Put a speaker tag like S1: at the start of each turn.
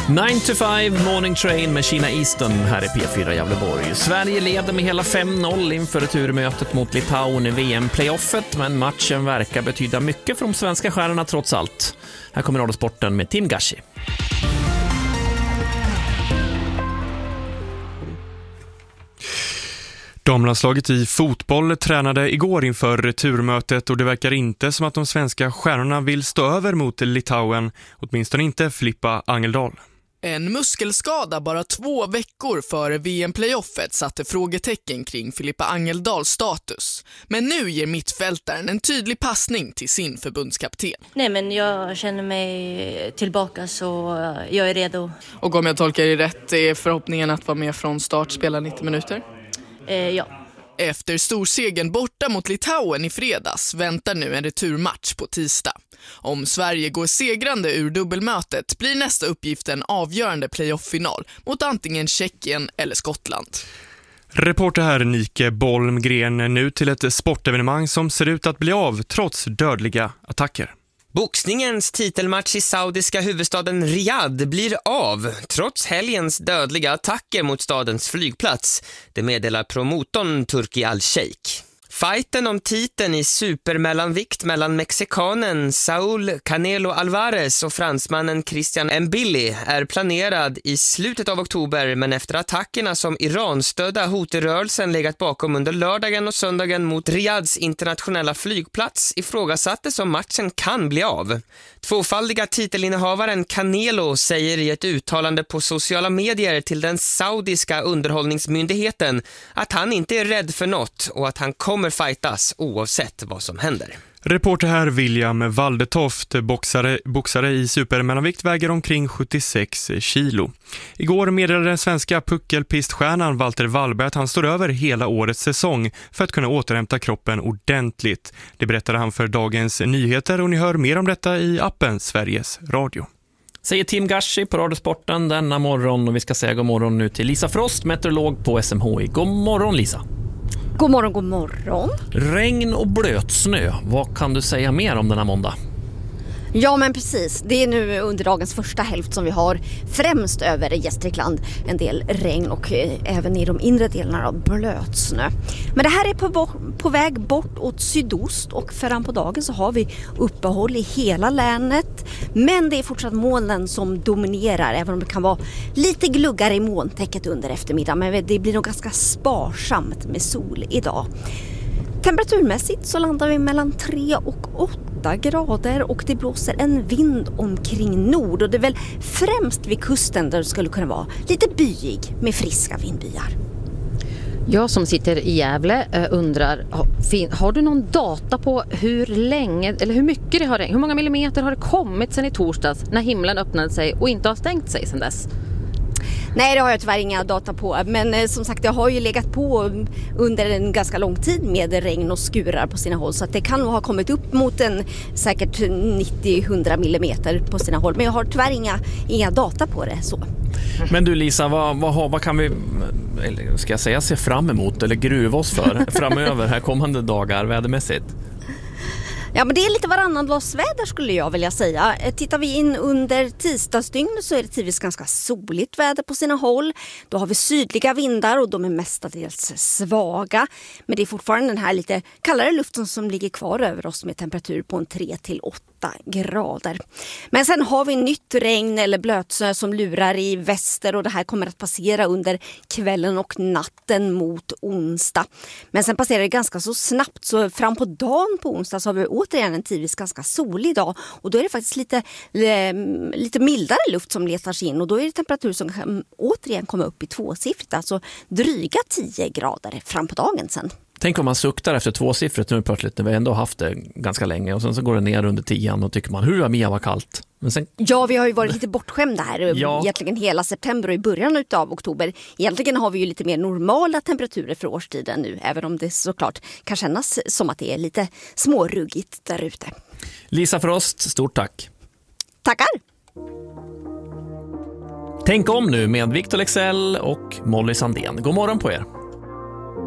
S1: 9 to 5 Morning Train med Kina Easton här i P4 Gävleborg. Sverige leder med hela 5-0 inför returmötet mot Litauen i VM-playoffet, men matchen verkar betyda mycket för de svenska stjärnorna trots allt. Här kommer Radiosporten med Tim Gashi.
S2: Damlandslaget i fotboll tränade igår inför returmötet och det verkar inte som att de svenska stjärnorna vill stå över mot Litauen, åtminstone inte Filippa Angeldal.
S3: En muskelskada bara 2 veckor före VM-playoffet satte frågetecken kring Filippa Angeldals status. Men nu ger mittfältaren en tydlig passning till sin förbundskapten.
S4: Nej, men jag känner mig tillbaka, så jag är redo.
S3: Och om jag tolkar det rätt är förhoppningen att vara med från start, spela 90 minuter?
S4: Ja.
S3: Efter storsegen borta mot Litauen i fredags väntar nu en returmatch på tisdag. Om Sverige går segrande ur dubbelmötet blir nästa uppgift en avgörande playoff-final mot antingen Tjeckien eller Skottland.
S2: Reporter här Nike Bolmgren, nu till ett sportevenemang som ser ut att bli av trots dödliga attacker.
S5: Boxningens titelmatch i saudiska huvudstaden Riyadh blir av trots helgens dödliga attacker mot stadens flygplats. Det meddelar promotorn Turki Al-Sheikh. Fighten om titeln i supermellanvikt mellan mexikanen Saúl Canelo Alvarez och fransmannen Christian Mbilli är planerad i slutet av oktober, men efter attackerna som Iran-stödda Houthi-rörelsen legat bakom under lördagen och söndagen mot Riyadhs internationella flygplats ifrågasattes om matchen kan bli av. Tvåfaldiga titelinnehavaren Canelo säger i ett uttalande på sociala medier till den saudiska underhållningsmyndigheten att han inte är rädd för något och att han kommer fightas oavsett vad som händer.
S2: Reporter här William Valdetoft, boxare i supermellanvikt, väger omkring 76 kilo. Igår meddelade den svenska puckelpiststjärnan Walter Wallberg att han står över hela årets säsong för att kunna återhämta kroppen ordentligt. Det berättade han för Dagens Nyheter och ni hör mer om detta i appen Sveriges Radio.
S1: Säger Tim Gashi på Radiosporten denna morgon, och vi ska säga god morgon nu till Lisa Frost, meteorolog på SMHI. God morgon Lisa.
S6: God morgon, god morgon.
S1: Regn och blöt snö. Vad kan du säga mer om denna måndag?
S6: Ja, men precis. Det är nu under dagens första hälft som vi har främst över Gästrikland en del regn och även i de inre delarna av blötsnö. Men det här är på väg bort åt sydost, och fram på dagen så har vi uppehåll i hela länet. Men det är fortsatt molnen som dominerar, även om det kan vara lite gluggare i molntäcket under eftermiddagen. Men det blir nog ganska sparsamt med sol idag. Temperaturmässigt så landar vi mellan 3 och 8 grader och det blåser en vind omkring nord, och det är väl främst vid kusten där det skulle kunna vara lite byig med friska vindbyar.
S7: Jag som sitter i Gävle undrar, har du någon data på hur länge eller hur mycket det har regn? Hur många millimeter har det kommit sedan i torsdags när himlen öppnade sig och inte har stängt sig sedan dess?
S6: Nej, det har jag tyvärr inga data på, men som sagt, det har ju legat på under en ganska lång tid med regn och skurar på sina håll, så att det kan nog ha kommit upp mot säkert 90-100 millimeter på sina håll, men jag har tyvärr inga data på det så.
S1: Men du Lisa, vad kan vi, ska jag säga, se fram emot eller gruva oss för framöver här kommande dagar vädermässigt?
S6: Ja, men det är lite varannandagsväder skulle jag vilja säga. Tittar vi in under tisdagsdygn så är det tidvis ganska soligt väder på sina håll. Då har vi sydliga vindar och de är mestadels svaga. Men det är fortfarande den här lite kallare luften som ligger kvar över oss med temperatur på en 3-8 grader. Men sen har vi nytt regn eller blötsnö som lurar i väster, och det här kommer att passera under kvällen och natten mot onsdag. Men sen passerar det ganska så snabbt, så fram på dagen på onsdag så har vi återigen en tidvis ganska solig dag, och då är det faktiskt lite mildare luft som letar sig in, och då är det temperatur som återigen kommer upp i 2-siffrigt, alltså dryga 10 grader fram på dagen sen.
S1: Tänk om man suktar efter 2-siffrigt nu plötsligt, när vi ändå haft det ganska länge, och sen så går det ner under 10 och tycker man, hur Mia var kallt. Men sen... Ja, vi har ju varit lite bortskämda här egentligen hela september och i början av oktober. Egentligen har vi ju lite mer normala temperaturer för årstiden nu, även om det såklart kan kännas som att det är lite småruggigt där ute. Lisa Frost, stort tack.
S6: Tackar!
S1: Tänk om nu med Victor Lexell och Molly Sandén. God morgon på er.